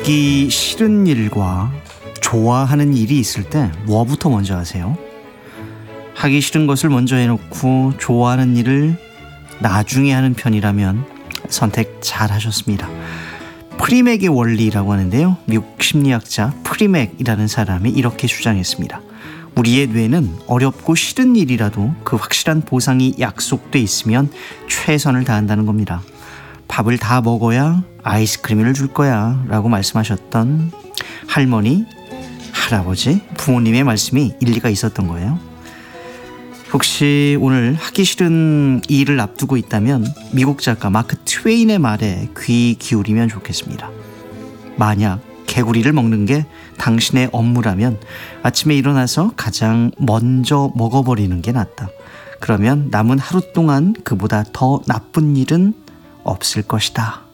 하기 싫은 일과 좋아하는 일이 있을 때 뭐부터 먼저 하세요? 하기 싫은 것을 먼저 해놓고 좋아하는 일을 나중에 하는 편이라면 선택 잘 하셨습니다. 프리맥의 원리라고 하는데요. 미국 심리학자 프리맥이라는 사람이 이렇게 주장했습니다. 우리의 뇌는 어렵고 싫은 일이라도 그 확실한 보상이 약속돼 있으면 최선을 다한다는 겁니다. 밥을 다 먹어야 아이스크림을 줄 거야 라고 말씀하셨던 할머니, 할아버지, 부모님의 말씀이 일리가 있었던 거예요. 혹시 오늘 하기 싫은 일을 앞두고 있다면 미국 작가 마크 트웨인의 말에 귀 기울이면 좋겠습니다. 만약 개구리를 먹는 게 당신의 업무라면 아침에 일어나서 가장 먼저 먹어버리는 게 낫다. 그러면 남은 하루 동안 그보다 더 나쁜 일은 없을 것이다.